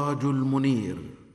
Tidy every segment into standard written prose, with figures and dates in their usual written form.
السراج المنير،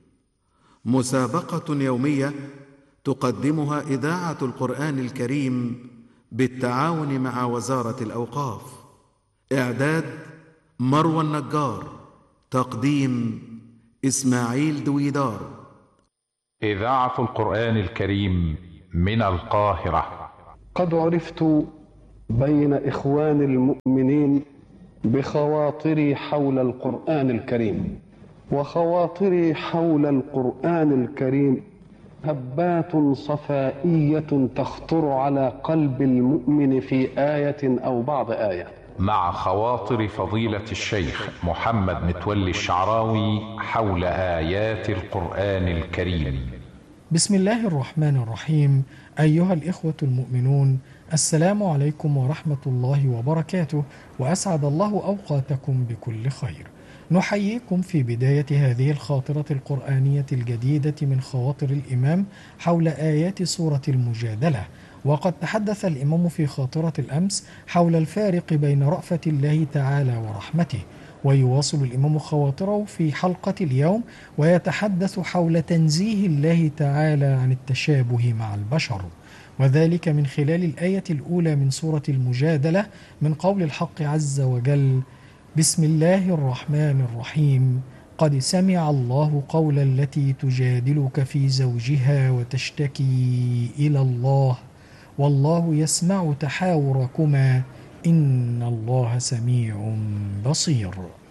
مسابقة يومية تقدمها إذاعة القرآن الكريم بالتعاون مع وزارة الأوقاف. إعداد مروى النجار، تقديم إسماعيل دويدار. إذاعة القرآن الكريم من القاهرة. قد عرفت بين إخوان المؤمنين بخواطري حول القرآن الكريم، وخواطري حول القرآن الكريم هبات صفائية تخطر على قلب المؤمن في آية أو بعض آية. مع خواطر فضيلة الشيخ محمد متولي الشعراوي حول آيات القرآن الكريم. بسم الله الرحمن الرحيم. أيها الإخوة المؤمنون، السلام عليكم ورحمة الله وبركاته، وأسعد الله أوقاتكم بكل خير. نحييكم في بداية هذه الخاطرة القرآنية الجديدة من خواطر الإمام حول آيات سورة المجادلة. وقد تحدث الإمام في خاطرة الأمس حول الفارق بين رأفة الله تعالى ورحمته، ويواصل الإمام خواطره في حلقة اليوم ويتحدث حول تنزيه الله تعالى عن التشابه مع البشر، وذلك من خلال الآية الأولى من سورة المجادلة من قول الحق عز وجل: بسم الله الرحمن الرحيم. قد سمع الله قول التي تجادلك في زوجها وتشتكي إلى الله والله يسمع تحاوركما إن الله سميع بصير.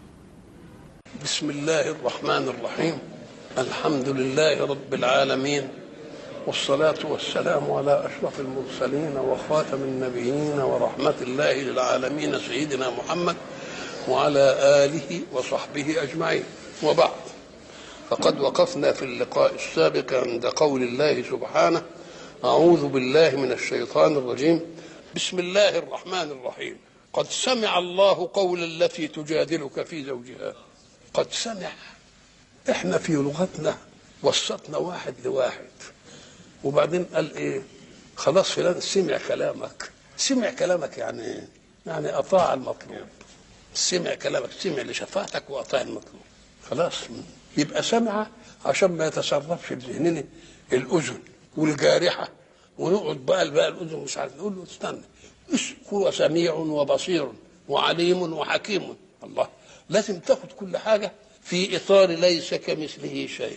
بسم الله الرحمن الرحيم. الحمد لله رب العالمين، والصلاة والسلام على أشرف المرسلين وخاتم النبيين ورحمة الله للعالمين سيدنا محمد وعلى آله وصحبه أجمعين، وبعد. فقد وقفنا في اللقاء السابق عند قول الله سبحانه: أعوذ بالله من الشيطان الرجيم، بسم الله الرحمن الرحيم. قد سمع الله قول التي تجادلك في زوجها. قد سمع. احنا في لغتنا وسطنا واحد لواحد، وبعدين قال ايه؟ خلاص فلان سمع كلامك. سمع كلامك يعني ايه؟ يعني اطاع المطلوب. سمع كلامك، سمع لشفاعتك واطاع المطلوب. خلاص يبقى سمع عشان ما يتسربش في ذهننا الاذن والجارحه، ونقعد بقى الاذن مش عارف، نقول له استنى، هو سميع وبصير وعليم وحكيم. الله، لازم تاخد كل حاجه في اطار ليس كمثله شيء.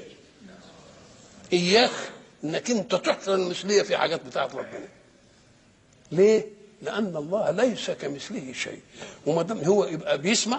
اياك انك انت تحصل المثليه في حاجات بتاعت ربنا. ليه؟ لان الله ليس كمثله شيء، وما دام هو يبقى بيسمع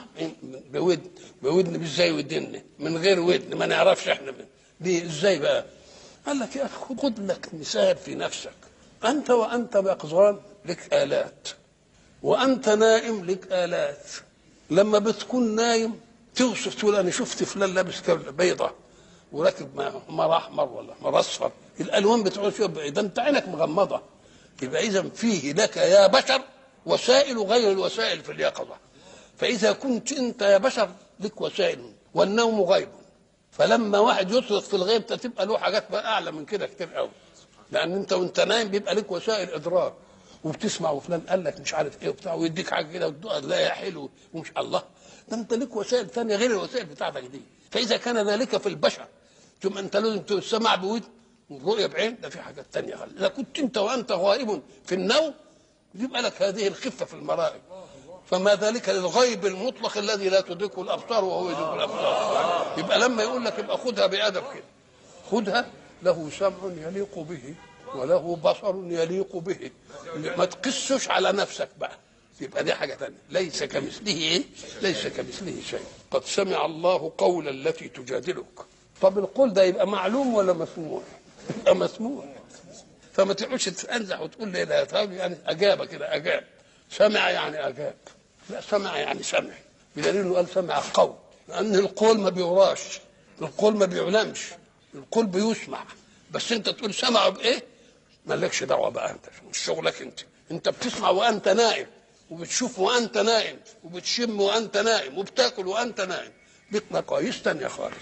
بودن ازاي ودن من غير ودن ما نعرفش احنا ليه ازاي بقى. قال لك يا اخي خد لك مثال في نفسك. انت وانت يقظان لك الات، وانت نائم لك الات. لما بتكون نايم توصف تقول انا شفت فلان لابس بيضه وراكب حمار احمر ولا حمار اصفر، الالوان بتقول شوف ده انت عينك مغمضه. يبقى اذا فيه لك يا بشر وسائل غير الوسائل في اليقظه. فاذا كنت انت يا بشر لك وسائل والنوم غيب، فلما واحد يطلق في الغيب تبقى له حاجات بقى اعلى من كده كتير قوي، لان انت وانت نايم بيبقى لك وسائل ادراك، وبتسمع وفلان قال لك مش عارف ايه وبتاع، ويديك حاجه كده وتدوقها تلاقيها حلو ومش الله. ده انت لك وسائل ثانيه غير الوسائل بتاعتك دي. فاذا كان ذلك في البشر ثم انت لازم تسمع بودن والرؤيه بعين، ده في حاجات ثانيه. اذا كنت انت وانت غائب في النوم يبقى لك هذه الخفه في المرائب، فما ذلك للغيب المطلق الذي لا تدركه الابصار وهو يدرك الابصار. يبقى لما يقول لك يبقى خدها بادب كده، خدها له سمع يليق به وله بصر يليق به، ما تقسش على نفسك بقى. يبقى دي حاجه ثانيه. ليس كمثله ايه؟ ليس كمثله شيء. قد سمع الله قول التي تجادلك. طب القول ده يبقى معلوم ولا مسموع؟ يبقى مسموع. فما تقعدش تنزح وتقول لي لا يعني اجاب كده، اجاب. سمع يعني اجاب، لا سمع يعني سمع، بدليل انه قال سمع قول، لان القول ما بيوراش، القول ما بيعلمش، القول بيسمع. بس انت تقول سمعوا بايه؟ مالكش دعوه بقى، انت مش شغلك. انت بتسمع وانت نائم، وبتشوف وانت نائم، وبتشم وانت نائم، وبتاكل وانت نائم. ليك مقاييس تانيه خالص.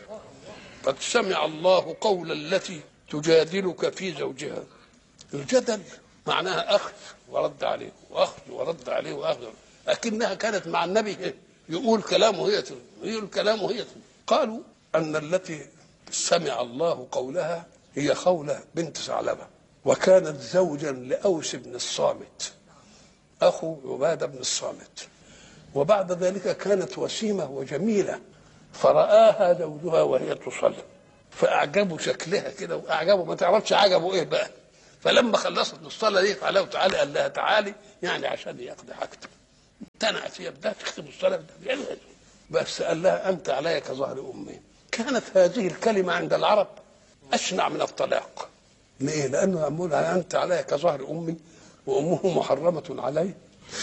قد سمع الله قول التي تجادلك في زوجها. الجدل معناها اخذ ورد عليه واخذ ورد عليه واخذ، لكنها كانت مع النبي يقول كلامه هي قالوا أن التي سمع الله قولها هي خولة بنت ثعلبة، وكانت زوجا لأوس بن الصامت أخو عبادة بن الصامت، وبعد ذلك كانت وسيمة وجميلة، فرآها زوجها وهي تصلي فأعجبوا شكلها كده، وأعجبوا ما تعرفش عجبوا إيه بقى. فلما خلصت الصلاة دي تعالى وتعالى قال لها تعالي، يعني عشان يقضي حاجته. امتنعت هي، بدها تختم الصلاة بس قال لها أنت علي كظهر أمي. كانت هذه الكلمة عند العرب أشنع من الطلاق. ليه؟ لأنه يقولها أنت علي كظهر أمي وأمه محرمة عليه.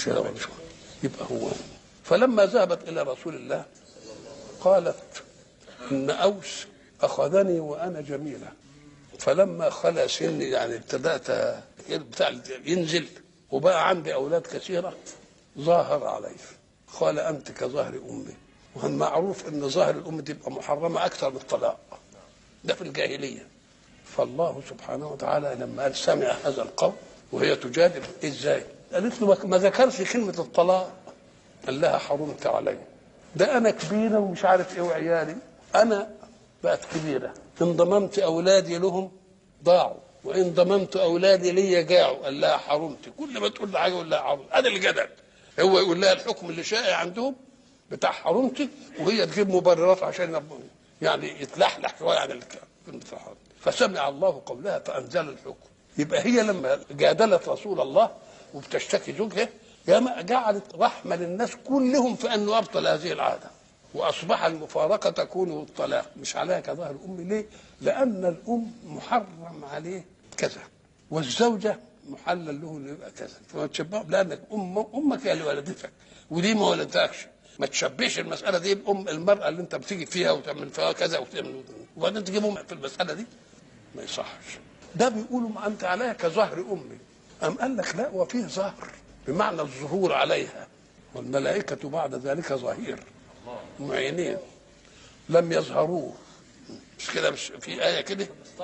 يبقى هو. فلما ذهبت إلى رسول الله قالت إن أوس أخذني وأنا جميلة، فلما خلا سني يعني ابتدأت ينزل وبقى عندي أولاد كثيرة ظاهر علي، قال أنت كظهر أمي. وهم معروف إن ظاهر الأم تبقى محرمة أكثر من الطلاق، ده في الجاهلية. فالله سبحانه وتعالى لما قال سمع هذا القول وهي تجادل إزاي؟ قالت له ما ذكرش كلمة الطلاق، قال لها حرمت علي، ده أنا كبيرة ومش عارف إيه وعيالي، أنا بقت كبيرة، إن ضممت أولادي لهم ضاعوا وإن ضممت أولادي لي جاعوا. قال لها حرمت. كل ما تقول لها حاجة يقول لها حرمت. هذا اللي جدل، هو يقول لها الحكم اللي شائع عندهم بتاع حرمتي وهي تجيب مبررات عشان يعني يتلحلح شوية عن الكلام. فسمع الله قولها فأنزل الحكم. يبقى هي لما جادلت رسول الله وبتشتكي زوجها جعلت رحمة للناس كلهم في أنه أبطل هذه العادة، وأصبح المفارقة تكون الطلاق مش عليها كظهر الأم. ليه؟ لأن الأم محرم عليه كذا والزوجة محلل له انه يبقى كذا، فما تشبهش لأنك أمك هي اللي ولدتك ودي ما ولدتكش. ما تشبهش المسألة دي بأم المرأة اللي أنت بتيجي فيها وتعمل فيها كذا وبعدين تجيبهم في المسألة دي، ما يصحش. ده بيقولوا أنت عليها كظهر أمي. أم قال لك لا، وفيه ظهر بمعنى الظهور عليها، والملائكة بعد ذلك ظهير معينين لم يظهروه. مش كده؟ مش في آية كده؟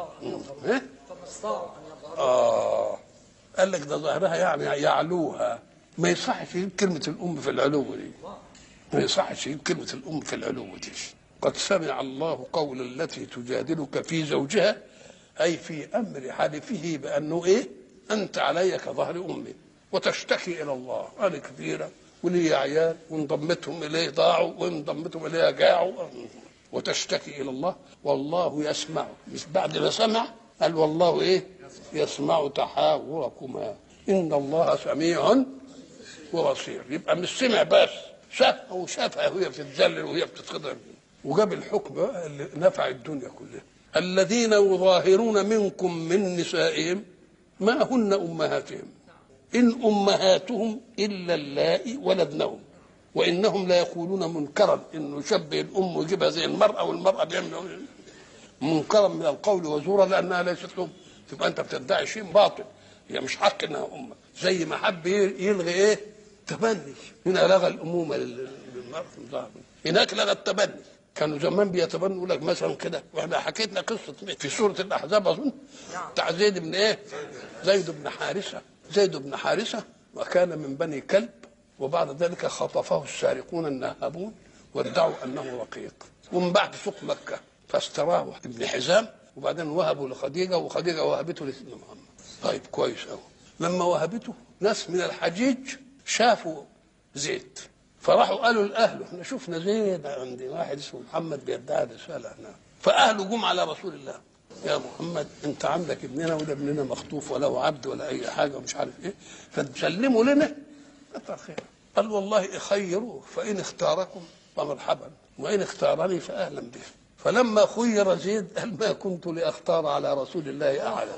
قال لك ده ظهرها يعني يعلوها. ما يصحش يجيب كلمة الأم في العلو دي، ما يصحش يجيب كلمة الأم في العلو دي. قد سمع الله قول التي تجادلك في زوجها، أي في أمر حلفه بأنه إيه؟ أنت علي كظهر أمي، وتشتكي إلى الله. أنا كبيرة ولي عيال وإن ضمتهم إليه ضاعوا وإن ضمتهم إليه جاعوا، وتشتكي إلى الله والله يسمع. مش بعد ما سمع قال والله إيه؟ يسمع تحاوركما إن الله سميع وبصير. يبقى مش سمع بس، شافها وشافها وهي بتتذلل وهي بتتخضر. وجاب الحكم اللي نفع الدنيا كلها. الذين يظاهرون منكم من نسائهم ما هن أمهاتهم إن أمهاتهم إلا اللائي ولدنهم وإنهم لا يقولون منكرا. إنه يشبه الأم ويجيبها زي المرأة والمرأة بيعمل منكرا من القول وزورا لأنها ليست لهم. تبقى أنت بتدعي شيء باطل، هي مش حق إنها أمة. زي ما حب يلغي إيه؟ تبني. هنا لغى الأمومة للمرأة، هناك لغى التبني. كانوا زمان بيتبنوا يقول لك مثلا كده، واحنا حكيتنا قصه في سوره الاحزاب اظن بتاع زيد بن ايه؟ زيد بن حارثه. زيد بن حارثه وكان من بني كلب، وبعد ذلك خطفه السارقون النهابون وادعوا انه رقيق، ومن بعد سوق مكه فاستراه ابن حزام وبعدين وهبوا لخديجه وخديجه وهبته لسيدنا محمد. طيب كويس قوي. لما وهبته ناس من الحجيج شافوا زيد فراحوا قالوا لاهله احنا شفنا زيد عند واحد اسمه محمد بيدعي رساله هنا. فاهله جم على رسول الله، يا محمد انت عندك ابننا وده ابننا مخطوف ولا عبد ولا اي حاجه ومش عارف ايه، فتسلموا لنا كتر خير. قال والله خيروه فان اختاركم فمرحبا وان اختارني فاهلا به. فلما خير زيد قال ما كنت لاختار على رسول الله احدا.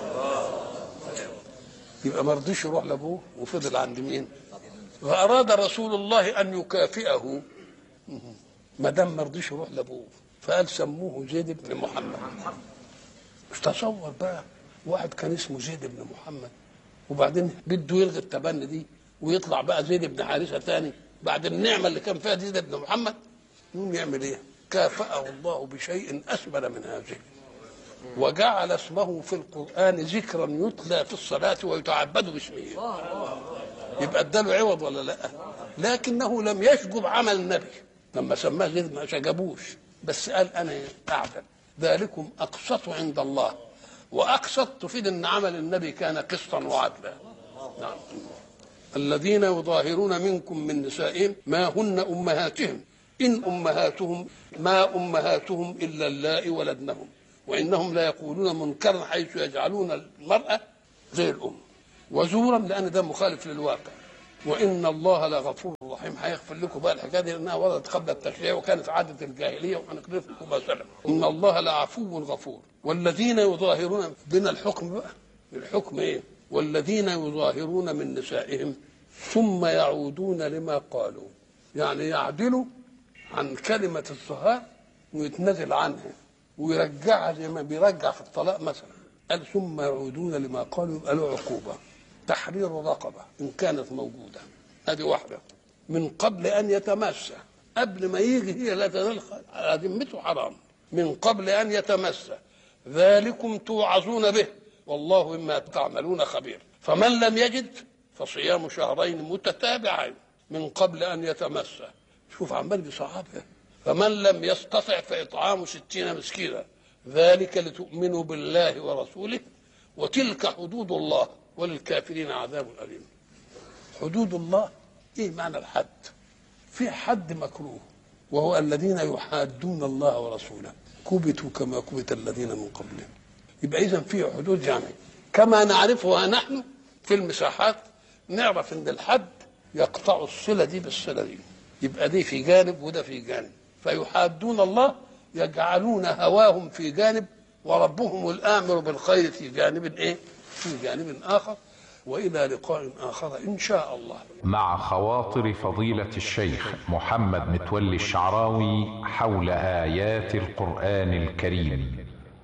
يبقى ما رضيش يروح لابوه وفضل عند مين؟ فأراد رسول الله أن يكافئه ما دام ما رضيش يروح لأبوه، فقال سموه زيد بن محمد. مش تصور بقى واحد كان اسمه زيد بن محمد وبعدين بده يلغي التبني دي ويطلع بقى زيد بن حارثة تاني بعد النعمة اللي كان فيها زيد بن محمد، يقوم يعمل ايه؟ كافأه الله بشيء أسمر من هذه، وجعل اسمه في القرآن ذكرا يتلى في الصلاة ويتعبد باسمه. يبقى اداله عوض ولا لا؟ لكنه لم يشجب عمل النبي. لما سماه زيد ما شجبوش، بس قال أنا أعدل. ذلكم أقسط عند الله، وأقسط تفيد أن عمل النبي كان قسطا وعدلا. نعم. الذين يظاهرون منكم من نسائهم ما هن أمهاتهم إن أمهاتهم ما أمهاتهم إلا اللائي ولدنهم وإنهم لا يقولون منكرا حيث يجعلون المرأة زي الأم وزورا، لأن ده مخالف للواقع. وإن الله لغفور رحيم. هيغفر لكم بقى الحكاية دي لأنها وردت قبل التشريع وكانت عادة الجاهلية وهنقرأ لكم ما سلف. إن الله لعفو غفور. والذين يظاهرون بنا الحكم بقى، الحكم إيه؟ والذين يظاهرون من نسائهم ثم يعودون لما قالوا، يعني يعدلوا عن كلمة الظهار ويتنازل عنها ويرجعها زي ما بيرجع في الطلاق مثلا. قال ثم يعودون لما قالوا، يبقى له عقوبة تحرير رقبة إن كانت موجودة. هذه واحدة. من قبل أن يتمسى، قبل ما يجي هي لا تنال على ذمته حرام، من قبل أن يتمسى. ذلكم توعظون به والله مما تعملون خبير. فمن لم يجد فصيام شهرين متتابعين من قبل أن يتمسى. شوف عمال بصعبها. فمن لم يستطع فإطعام 60 مسكينا ذلك لتؤمنوا بالله ورسوله وتلك حدود الله وللكافرين عذاب أليم. حدود الله إيه معنى الحد؟ في حد مكروه وهو الذين يحادون الله ورسوله كبتوا كما كبت الذين من قبلهم. يبقى إذن في حدود، يعني كما نعرفها نحن في المساحات نعرف ان الحد يقطع الصلة دي بالصلة دي، يبقى دي في جانب وده في جانب. فيحادون الله يجعلون هواهم في جانب وربهم الآمر بالخير في جانب ايه؟ في جانب آخر. وإلى لقاء آخر إن شاء الله. مع خواطر فضيلة الشيخ محمد متولي الشعراوي حول آيات القرآن الكريم.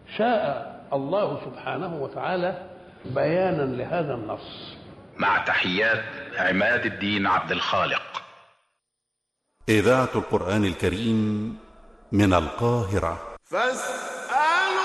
شاء الله سبحانه وتعالى بيانا لهذا النص. مع تحيات عماد الدين عبد الخالق. إذاعة القرآن الكريم من القاهرة.